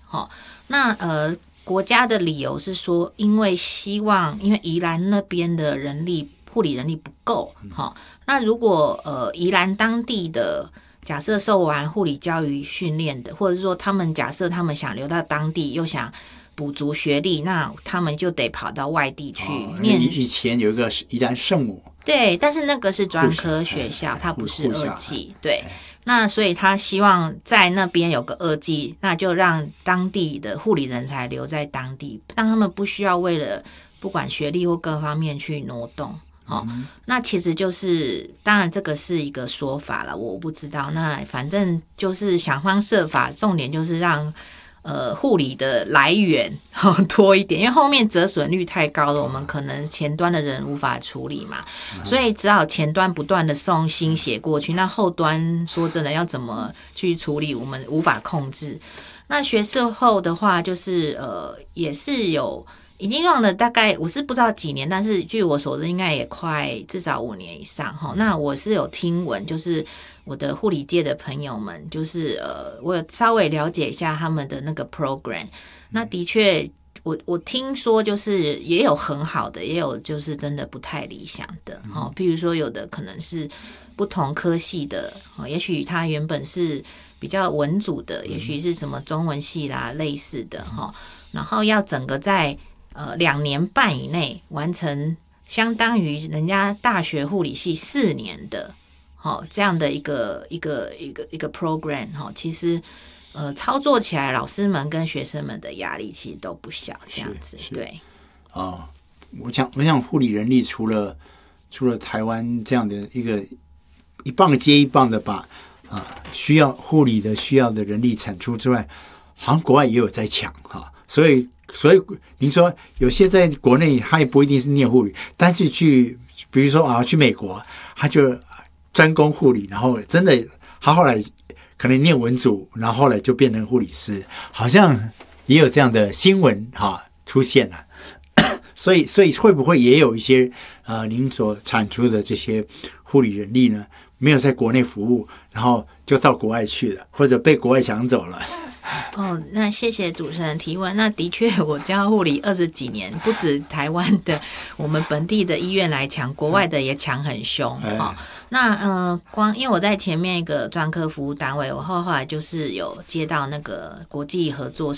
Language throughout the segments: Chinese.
那国家的理由是说，因为宜兰那边的护理人力不够，那如果宜兰当地的假设受完护理教育训练的，或者是说假设他们想留到当地又想补足学历，那他们就得跑到外地去念。 以前有一个宜兰圣母， 对，但是那个是专科学校，它不是二技，对。那所以他希望在那边有个二技，那就让当地的护理人才留在当地，让他们不需要为了不管学历或各方面去挪动。那其实就是当然这个是一个说法了，我不知道，那反正就是想方设法，重点就是让护理的来源多一点，因为后面折损率太高了，我们可能前端的人无法处理嘛，所以只好前端不断的送新血过去，那后端说真的要怎么去处理，我们无法控制。那学士后的话，就是也是已经用了大概我是不知道几年，但是据我所知应该也快至少5年以上。那我是有听闻，就是我的护理界的朋友们，就是我有稍微了解一下他们的那个 program。那的确我听说就是也有很好的，也有就是真的不太理想的。譬如说有的可能是不同科系的，也许他原本是比较文组的，也许是什么中文系啦类似的，然后要整个在2年半以内完成，相当于人家大学护理系4年的这样的一个 program。 其实操作起来老师们跟学生们的压力其实都不小，这样子。对我想护理人力除了台湾这样的一棒接一棒的把需要护理的需要的人力产出之外，好像国外也有在抢所以您说有些在国内他也不一定是念护理，但是比如说去美国，他就专攻护理，然后真的他后来可能念文组，然后后来就变成护理师，好像也有这样的新闻出现了。所以会不会也有一些您所产出的这些护理人力呢，没有在国内服务，然后就到国外去了，或者被国外抢走了？ 那谢谢主持人提问。那的确我教护理20几年，不止台湾的我们本地的医院来抢，国外的也抢很凶。那因为我在前面一个专科服务单位，我后来就是有接到那个国际合作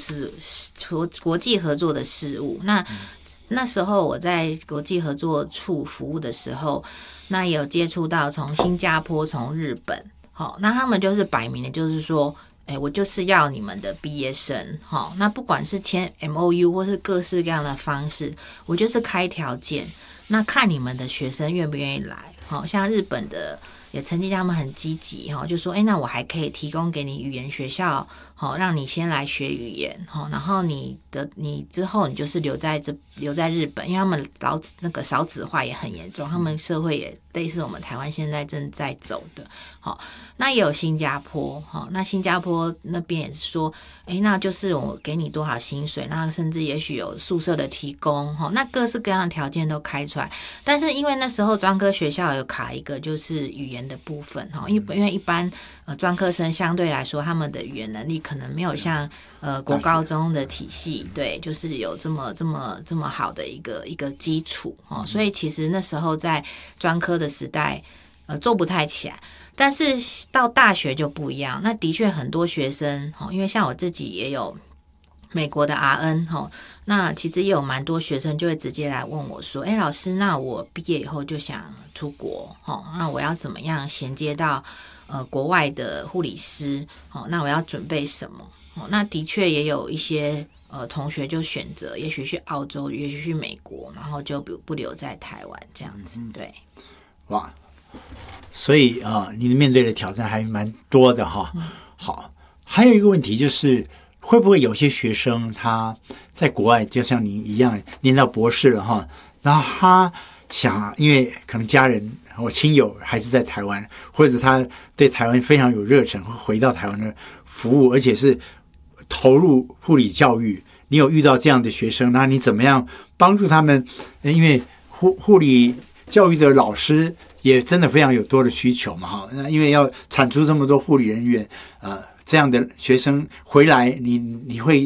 的事务。那时候我在国际合作处服务的时候，那也有接触到从新加坡、从日本。那他们就是摆明的就是说，我就是要你们的毕业生，那不管是签 MOU 或是各式各样的方式，我就是开条件，那看你们的学生愿不愿意来。像日本的也曾经他们很积极，就说那我还可以提供给你语言学校，让你先来学语言，然后你之后你就是留在日本，因为他们那个少子化也很严重，他们社会也类似我们台湾现在正在走的。那也有新加坡，那新加坡那边也是说，那就是我给你多少薪水，那甚至也许有宿舍的提供，那各式各样的条件都开出来。但是因为那时候专科学校有卡一个就是语言的部分，因为一般专科生相对来说他们的语言能力可能没有像国高中的体系，对，就是有这么好的一个基础，所以其实那时候在专科的时代做不太起来。但是到大学就不一样，那的确很多学生，因为像我自己也有美国的 RN， 那其实也有蛮多学生就会直接来问我说，老师，那我毕业以后就想出国，那我要怎么样衔接到国外的护理师，那我要准备什么？那的确也有一些同学就选择也许去澳洲，也许去美国，然后就不留在台湾这样子。对， 哇，所以你面对的挑战还蛮多的哈。好，还有一个问题就是，会不会有些学生他在国外就像您一样念到博士了哈，然后他想，因为可能家人或亲友还是在台湾，或者他对台湾非常有热忱，会回到台湾的服务，而且是投入护理教育。你有遇到这样的学生，那你怎么样帮助他们？因为护理教育的老师也真的非常有多的需求嘛，哈，那因为要产出这么多护理人员，这样的学生回来，你会